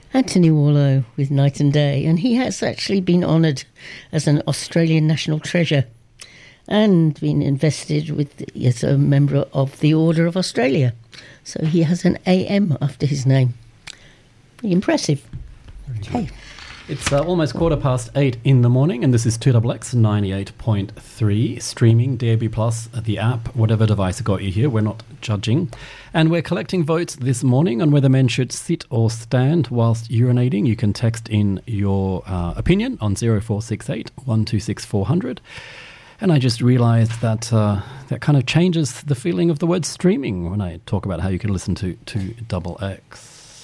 Anthony Warlow with Night and Day, and he has actually been honoured as an Australian National Treasure and been invested with as a member of the Order of Australia. So he has an AM after his name. Pretty impressive. Okay. It's almost 8:15 in the morning, and this is 2XX 98.3, streaming, DAB+, the app, whatever device got you here. We're not judging. And we're collecting votes this morning on whether men should sit or stand whilst urinating. You can text in your opinion on 0468 126 400. And I just realised that that kind of changes the feeling of the word streaming when I talk about how you can listen to 2XX.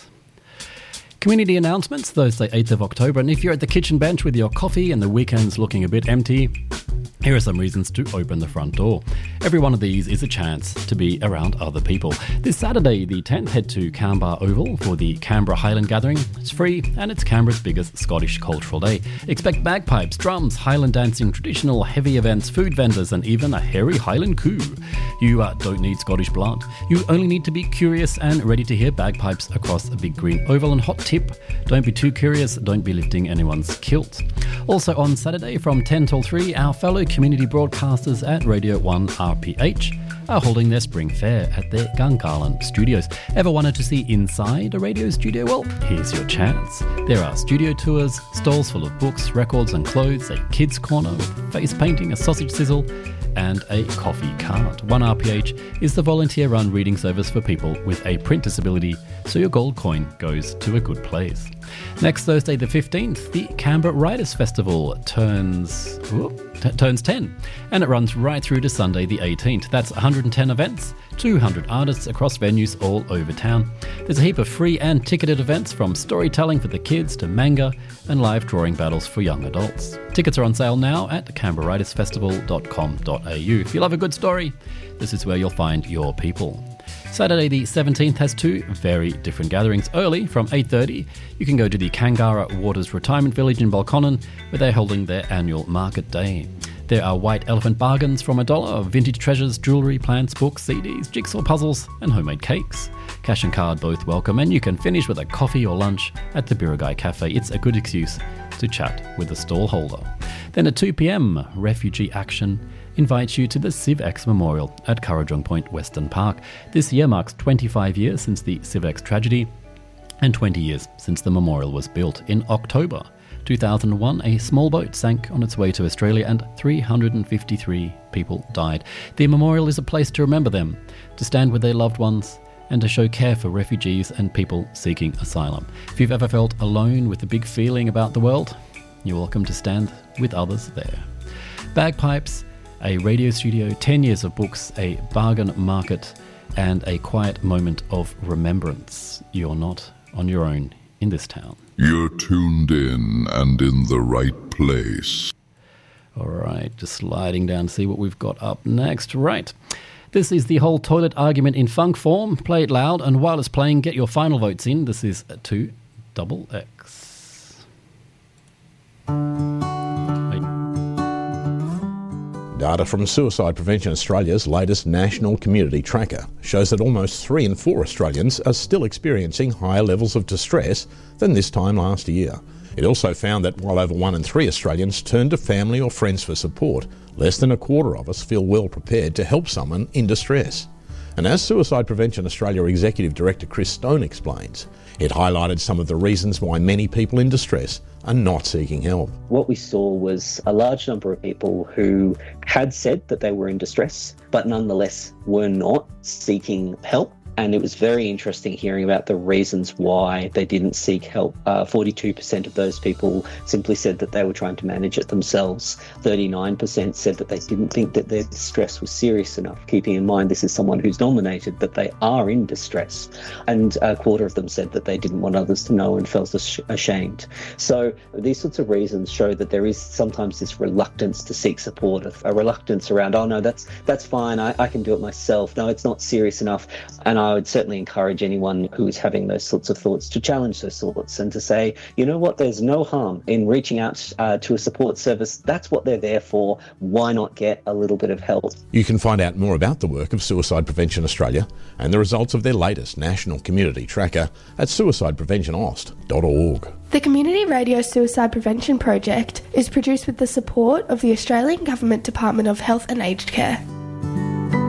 Community announcements, Thursday 8th of October, and if you're at the kitchen bench with your coffee and the weekend's looking a bit empty, here are some reasons to open the front door. Every one of these is a chance to be around other people. This Saturday, the 10th, head to Canberra Oval for the Canberra Highland Gathering. It's free, and it's Canberra's biggest Scottish cultural day. Expect bagpipes, drums, Highland dancing, traditional heavy events, food vendors, and even a hairy Highland coo. You don't need Scottish blood. You only need to be curious and ready to hear bagpipes across a big green oval. And hot tip, don't be too curious, don't be lifting anyone's kilt. Also on Saturday from 10 till 3, our fellow community broadcasters at Radio 1 RPH are holding their spring fair at their Gungahlin studios. Ever wanted to see inside a radio studio? Well, here's your chance. There are studio tours, stalls full of books, records and clothes, a kids' corner with face painting, a sausage sizzle, and a coffee cart. 1RPH is the volunteer-run reading service for people with a print disability, so your gold coin goes to a good place. Next Thursday the 15th, the Canberra Writers Festival turns 10, and it runs right through to Sunday the 18th. That's 110 events, 200 artists across venues all over town. There's a heap of free and ticketed events, from storytelling for the kids to manga and live drawing battles for young adults. Tickets are on sale now at canberrawritersfestival.com.au. If you love a good story, this is where you'll find your people. Saturday the 17th has two very different gatherings. Early, from 8:30, you can go to the Kangara Waters Retirement Village in Balconnen, where they're holding their annual market day. There are white elephant bargains from $1, vintage treasures, jewellery, plants, books, CDs, jigsaw puzzles and homemade cakes. Cash and card both welcome, and you can finish with a coffee or lunch at the Birragai Cafe. It's a good excuse to chat with the stall holder. Then at 2 p.m, Refugee Action invites you to the CivX Memorial at Currajong Point Western Park. This year marks 25 years since the CivX tragedy and 20 years since the memorial was built. In October 2001, a small boat sank on its way to Australia and 353 people died. The memorial is a place to remember them, to stand with their loved ones, and to show care for refugees and people seeking asylum. If you've ever felt alone with a big feeling about the world, you're welcome to stand with others there. Bagpipes, a radio studio, 10 years of books, a bargain market, and a quiet moment of remembrance. You're not on your own in this town. You're tuned in and in the right place. All right, just sliding down to see what we've got up next. Right. This is the whole toilet argument in funk form. Play it loud, and while it's playing, get your final votes in. This is 2XX. Data from Suicide Prevention Australia's latest National Community Tracker shows that almost 3 in 4 Australians are still experiencing higher levels of distress than this time last year. It also found that while over 1 in 3 Australians turn to family or friends for support, less than a quarter of us feel well prepared to help someone in distress. And as Suicide Prevention Australia Executive Director Chris Stone explains, it highlighted some of the reasons why many people in distress are not seeking help. What we saw was a large number of people who had said that they were in distress, but nonetheless were not seeking help. And it was very interesting hearing about the reasons why they didn't seek help. 42% of those people simply said that they were trying to manage it themselves. 39% said that they didn't think that their distress was serious enough, keeping in mind this is someone who's nominated that they are in distress. And a quarter of them said that they didn't want others to know and felt ashamed. So these sorts of reasons show that there is sometimes this reluctance to seek support, a reluctance around, oh no, that's fine, I can do it myself. No, it's not serious enough. And I would certainly encourage anyone who is having those sorts of thoughts to challenge those thoughts and to say, you know what, there's no harm in reaching out to a support service. That's what they're there for. Why not get a little bit of help? You can find out more about the work of Suicide Prevention Australia and the results of their latest National Community Tracker at suicidepreventionaust.org. The Community Radio Suicide Prevention Project is produced with the support of the Australian Government Department of Health and Aged Care.